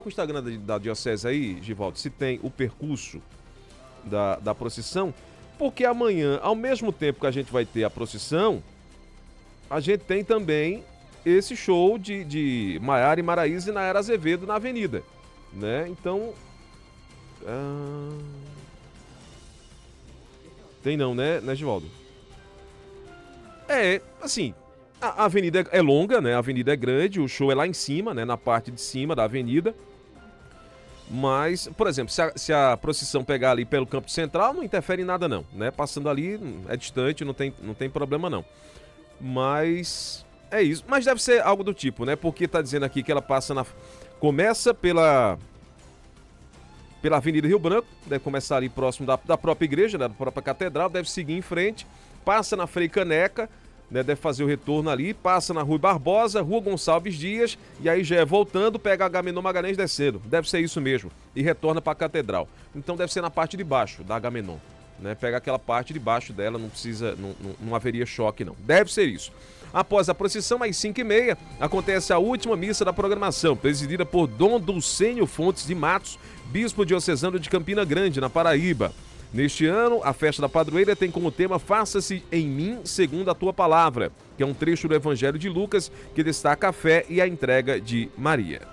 O Instagram da Diocese aí, Givaldo, se tem o percurso da procissão, porque amanhã, ao mesmo tempo que a gente vai ter a procissão, a gente tem também esse show de Maiara e Maraísa e Nayara Azevedo na Avenida, né? Então... Tem não, né, Givaldo? Assim, a avenida é longa, né? A avenida é grande, o show é lá em cima, né? Na parte de cima da avenida. Mas, por exemplo, se a procissão pegar ali pelo Campo Central, não interfere em nada não, né? Passando ali, é distante, não tem problema não. Mas é isso. Mas deve ser algo do tipo, né? Porque tá dizendo aqui que ela começa pela Avenida Rio Branco, deve começar ali próximo da própria igreja, né? Da própria catedral, deve seguir em frente, passa na Frei Caneca, né, deve fazer o retorno ali, passa na Rui Barbosa, Rua Gonçalves Dias, e aí já é voltando, pega Agamenon Magalhães descendo. Deve ser isso mesmo. E retorna para a catedral. Então deve ser na parte de baixo da Agamenon. Né? Pega aquela parte de baixo dela, não haveria choque não. Deve ser isso. Após a procissão, às 5h30, acontece a última missa da programação, presidida por Dom Dulcênio Fontes de Matos, bispo diocesano de Campina Grande, na Paraíba. Neste ano, a festa da padroeira tem como tema Faça-se em mim segundo a tua palavra, que é um trecho do Evangelho de Lucas que destaca a fé e a entrega de Maria.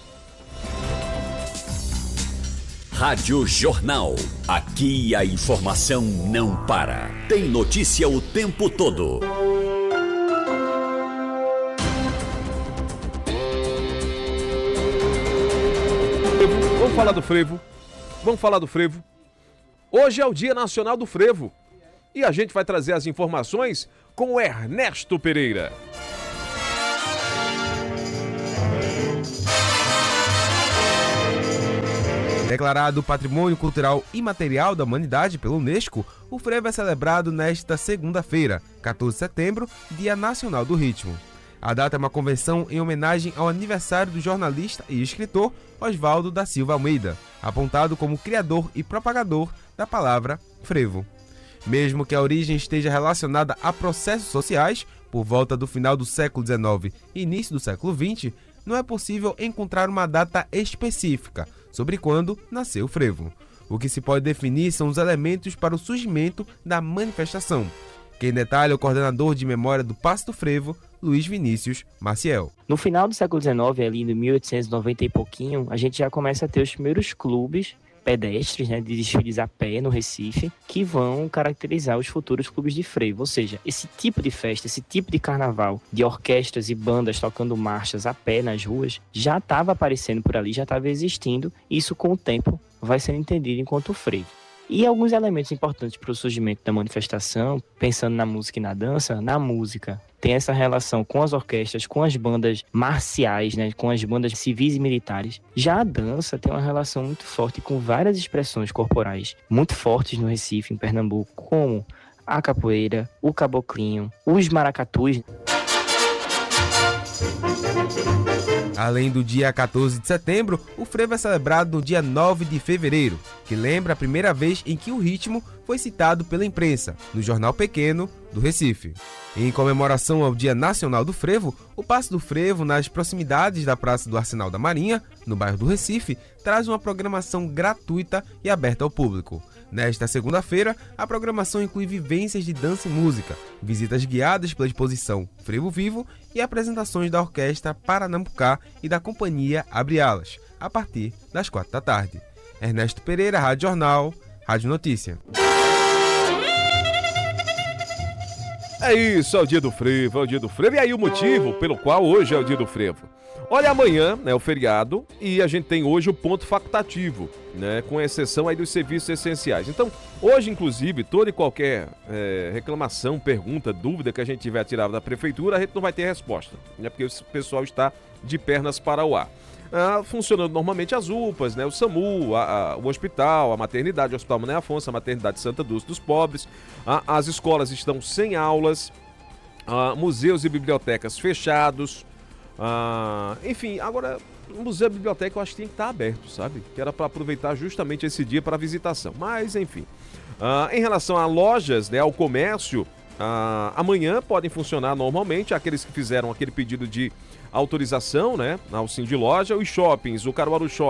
Rádio Jornal. Aqui a informação não para. Tem notícia o tempo todo. Vamos falar do frevo. Hoje é o Dia Nacional do Frevo e a gente vai trazer as informações com o Ernesto Pereira. Declarado Patrimônio Cultural Imaterial da Humanidade pela Unesco, o frevo é celebrado nesta segunda-feira, 14 de setembro, Dia Nacional do Ritmo. A data é uma convenção em homenagem ao aniversário do jornalista e escritor Oswaldo da Silva Almeida, apontado como criador e propagador da palavra frevo. Mesmo que a origem esteja relacionada a processos sociais, por volta do final do século XIX e início do século XX, não é possível encontrar uma data específica sobre quando nasceu o frevo. O que se pode definir são os elementos para o surgimento da manifestação. Quem detalha é o coordenador de memória do Passo do Frevo, Luiz Vinícius Maciel. No final do século XIX, ali em 1890 e pouquinho, a gente já começa a ter os primeiros clubes pedestres, né, de desfiles a pé no Recife, que vão caracterizar os futuros clubes de frevo. Ou seja, esse tipo de festa, esse tipo de carnaval, de orquestras e bandas tocando marchas a pé nas ruas, já estava aparecendo por ali, já estava existindo, e isso com o tempo vai sendo entendido enquanto frevo. E alguns elementos importantes para o surgimento da manifestação, pensando na música e na dança, na música tem essa relação com as orquestras, com as bandas marciais, né, com as bandas civis e militares. Já a dança tem uma relação muito forte com várias expressões corporais muito fortes no Recife, em Pernambuco, como a capoeira, o caboclinho, os maracatus. Além do dia 14 de setembro, o frevo é celebrado no dia 9 de fevereiro, que lembra a primeira vez em que o ritmo foi citado pela imprensa, no Jornal Pequeno do Recife. Em comemoração ao Dia Nacional do Frevo, o Passo do Frevo, nas proximidades da Praça do Arsenal da Marinha, no bairro do Recife, traz uma programação gratuita e aberta ao público. Nesta segunda-feira, a programação inclui vivências de dança e música, visitas guiadas pela exposição Frevo Vivo e apresentações da Orquestra Paranambucá e da Companhia Abre Alas, a partir das 4 da tarde. Ernesto Pereira, Rádio Jornal, Rádio Notícia. É isso, é o dia do frevo. E aí o motivo pelo qual hoje é o dia do frevo? Olha, amanhã é o feriado e a gente tem hoje o ponto facultativo, né, com exceção aí dos serviços essenciais. Então, hoje, inclusive, toda e qualquer reclamação, pergunta, dúvida que a gente tiver tirado da prefeitura, a gente não vai ter resposta, né, porque o pessoal está de pernas para o ar. Funcionando normalmente as UPAs, né, o SAMU, o hospital, a maternidade, o Hospital Mané Afonso, a maternidade Santa Dulce dos Pobres, as escolas estão sem aulas, museus e bibliotecas fechados, enfim, agora o museu e a biblioteca eu acho que tem que estar aberto, sabe? Que era para aproveitar justamente esse dia para visitação, mas enfim. Em relação a lojas, né, ao comércio, amanhã podem funcionar normalmente aqueles que fizeram aquele pedido de autorização, né, ao Sim de Loja, os shoppings, o Caruaru Shopping